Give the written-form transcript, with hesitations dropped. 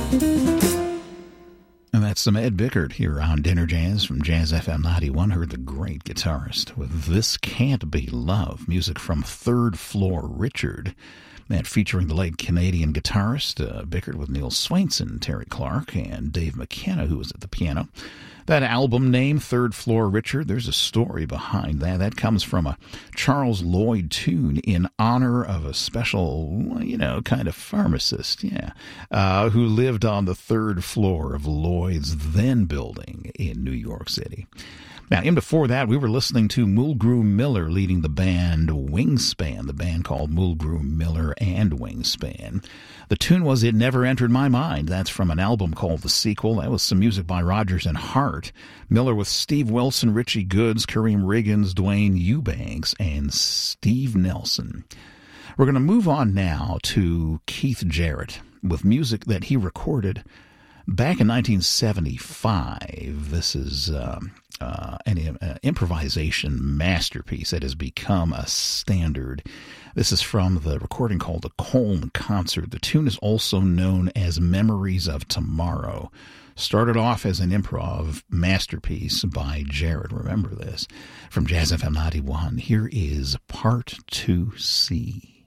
And that's some Ed Bickert here on Dinner Jazz from Jazz FM 91. Heard the great guitarist with This Can't Be Love, music from Third Floor Richard. That featuring the late Canadian guitarist Bickert with Neil Swainson, Terry Clark, and Dave McKenna, who was at the piano. That album name, Third Floor Richard, there's a story behind that. That comes from a Charles Lloyd tune in honor of a special, kind of pharmacist, who lived on the third floor of Lloyd's then building in New York City. Now, in before that, we were listening to Mulgrew Miller leading the band Wingspan, the band called Mulgrew Miller and Wingspan. The tune was It Never Entered My Mind. That's from an album called The Sequel. That was some music by Rodgers and Hart. Miller with Steve Wilson, Richie Goods, Kareem Riggins, Dwayne Eubanks, and Steve Nelson. We're going to move on now to Keith Jarrett with music that he recorded back in 1975. This is an improvisation masterpiece that has become a standard. This is from the recording called The Colne Concert. The tune is also known as Memories of Tomorrow. Started off as an improv masterpiece by Jarrett. Remember this. From Jazz FM 91, here is Part 2C.